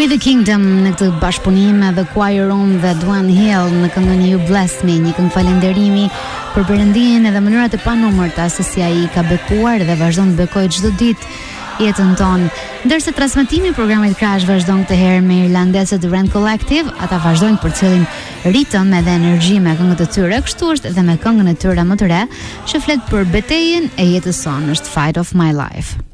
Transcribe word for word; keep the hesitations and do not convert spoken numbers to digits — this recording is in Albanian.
With the Kingdom në këtë bashkëpunim The Choir Room dhe Duan Hill në këngën You Bless Me, një këngë falënderimi për perëndin edhe mënyrat e panumërta se si ai ka bekuar dhe vazhdon të bekojë çdo ditë jetën tonë. Ndërsa transmetimi i programit Crash vazhdon këtë herë me irlandezët Rand Collective, ata vazhdojnë për cilin ritëm edhe energji me këngët e tyre, kështu është edhe me këngën e tyre më të re, që flet për betejën e jetës sonë, është Fight of My Life.